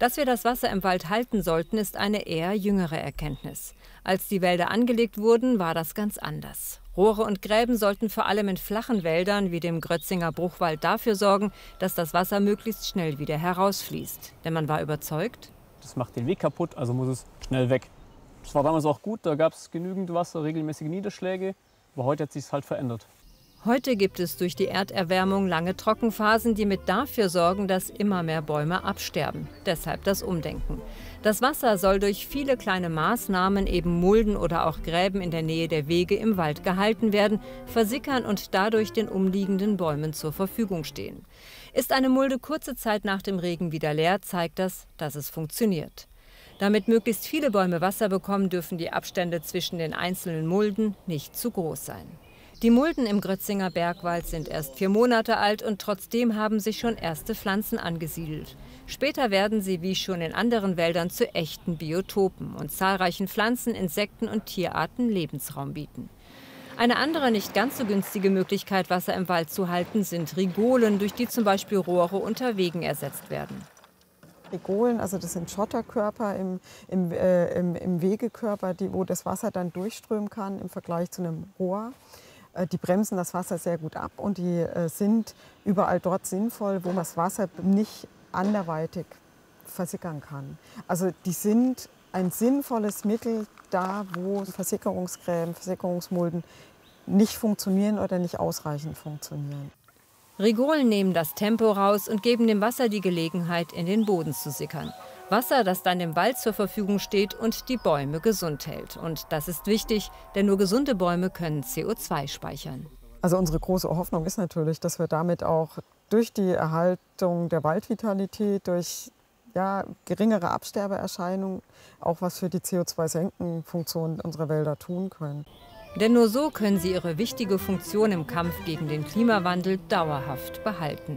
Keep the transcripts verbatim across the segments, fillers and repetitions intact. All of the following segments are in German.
Dass wir das Wasser im Wald halten sollten, ist eine eher jüngere Erkenntnis. Als die Wälder angelegt wurden, war das ganz anders. Rohre und Gräben sollten vor allem in flachen Wäldern wie dem Grötzinger Bruchwald dafür sorgen, dass das Wasser möglichst schnell wieder herausfließt. Denn man war überzeugt, das macht den Weg kaputt, also muss es schnell weg. Das war damals auch gut, da gab es genügend Wasser, regelmäßige Niederschläge. Aber heute hat sich es halt verändert. Heute gibt es durch die Erderwärmung lange Trockenphasen, die mit dafür sorgen, dass immer mehr Bäume absterben. Deshalb das Umdenken. Das Wasser soll durch viele kleine Maßnahmen, eben Mulden oder auch Gräben in der Nähe der Wege im Wald gehalten werden, versickern und dadurch den umliegenden Bäumen zur Verfügung stehen. Ist eine Mulde kurze Zeit nach dem Regen wieder leer, zeigt das, dass es funktioniert. Damit möglichst viele Bäume Wasser bekommen, dürfen die Abstände zwischen den einzelnen Mulden nicht zu groß sein. Die Mulden im Grötzinger Bergwald sind erst vier Monate alt und trotzdem haben sich schon erste Pflanzen angesiedelt. Später werden sie wie schon in anderen Wäldern zu echten Biotopen und zahlreichen Pflanzen, Insekten und Tierarten Lebensraum bieten. Eine andere, nicht ganz so günstige Möglichkeit, Wasser im Wald zu halten, sind Rigolen, durch die zum Beispiel Rohre unter Wegen ersetzt werden. Rigolen, also das sind Schotterkörper im, im, äh, im, im Wegekörper, die, wo das Wasser dann durchströmen kann im Vergleich zu einem Rohr. Die bremsen das Wasser sehr gut ab und die äh, sind überall dort sinnvoll, wo man das Wasser nicht anderweitig versickern kann. Also die sind ein sinnvolles Mittel da, wo Versickerungsgräben, Versickerungsmulden nicht funktionieren oder nicht ausreichend funktionieren. Rigolen nehmen das Tempo raus und geben dem Wasser die Gelegenheit, in den Boden zu sickern. Wasser, das dann dem Wald zur Verfügung steht und die Bäume gesund hält. Und das ist wichtig, denn nur gesunde Bäume können C O zwei speichern. Also unsere große Hoffnung ist natürlich, dass wir damit auch durch die Erhaltung der Waldvitalität, durch ja, geringere Absterbeerscheinungen auch was für die C O zwei Senkenfunktion unserer Wälder tun können. Denn nur so können sie ihre wichtige Funktion im Kampf gegen den Klimawandel dauerhaft behalten.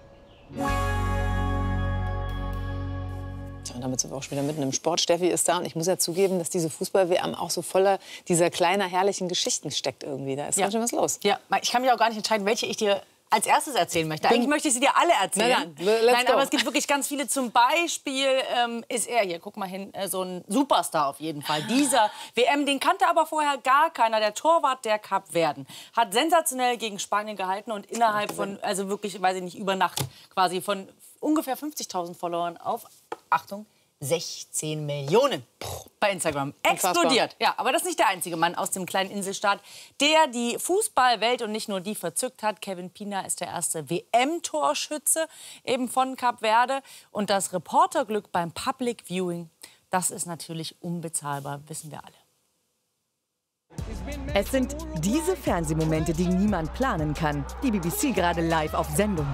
Und damit sind wir auch schon wieder mitten im Sport. Steffi ist da und ich muss ja zugeben, dass diese Fußball-W M auch so voller dieser kleiner, herrlichen Geschichten steckt irgendwie. Da ist ja ganz schön was los. Ja, ich kann mich auch gar nicht entscheiden, welche ich dir als erstes erzählen möchte. Eigentlich möchte ich sie dir alle erzählen. Na dann, let's Nein, go. aber es gibt wirklich ganz viele. Zum Beispiel ähm, ist er hier, guck mal hin, äh, so ein Superstar auf jeden Fall. Dieser W M, den kannte aber vorher gar keiner. Der Torwart der Kapverden hat sensationell gegen Spanien gehalten und innerhalb von, also wirklich, weiß ich nicht, über Nacht quasi von ungefähr fünfzigtausend Followern auf, Achtung, sechzehn Millionen bei Instagram. Explodiert. Ja, aber das ist nicht der einzige Mann aus dem kleinen Inselstaat, der die Fußballwelt und nicht nur die verzückt hat. Kevin Pina ist der erste W M-Torschütze eben von Kap Verde. Und das Reporterglück beim Public Viewing, das ist natürlich unbezahlbar, wissen wir alle. Es sind diese Fernsehmomente, die niemand planen kann. Die B B C gerade live auf Sendung.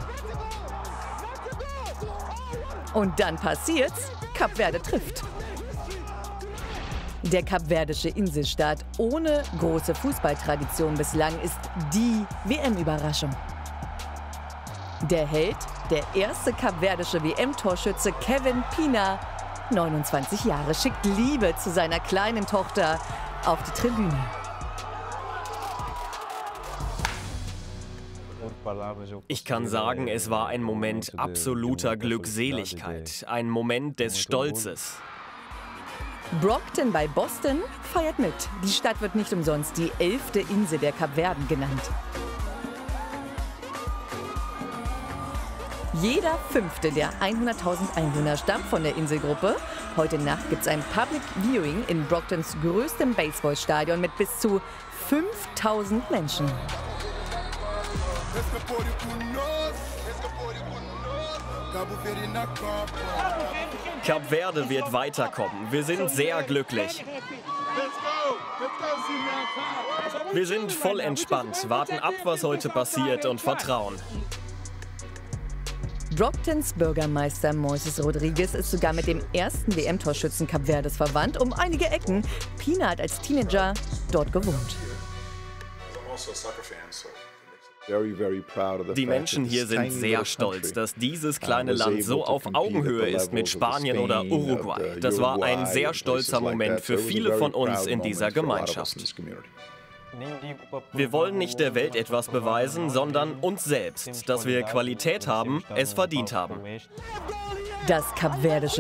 Und dann passiert's, Kap Verde trifft. Der kapverdische Inselstaat ohne große Fußballtradition bislang ist die W M-Überraschung. Der Held, der erste kapverdische W M-Torschütze Kevin Pina, neunundzwanzig Jahre, schickt Liebe zu seiner kleinen Tochter auf die Tribüne. Ich kann sagen, es war ein Moment absoluter Glückseligkeit, ein Moment des Stolzes. Brockton bei Boston feiert mit. Die Stadt wird nicht umsonst die elfte Insel der Kapverden genannt. Jeder fünfte der hunderttausend Einwohner stammt von der Inselgruppe. Heute Nacht gibt es ein Public Viewing in Brocktons größtem Baseballstadion mit bis zu fünftausend Menschen. Kap Verde wird weiterkommen. Wir sind sehr glücklich. Wir sind voll entspannt, warten ab, was heute passiert und vertrauen. Brocktons Bürgermeister Moises Rodriguez ist sogar mit dem ersten W M-Torschützen Kap Verdes verwandt, um einige Ecken. Pina hat als Teenager dort gewohnt. Die Menschen hier sind sehr stolz, dass dieses kleine Land so auf Augenhöhe ist mit Spanien oder Uruguay. Das war ein sehr stolzer Moment für viele von uns in dieser Gemeinschaft. Wir wollen nicht der Welt etwas beweisen, sondern uns selbst, dass wir Qualität haben, es verdient haben. Das kapverdische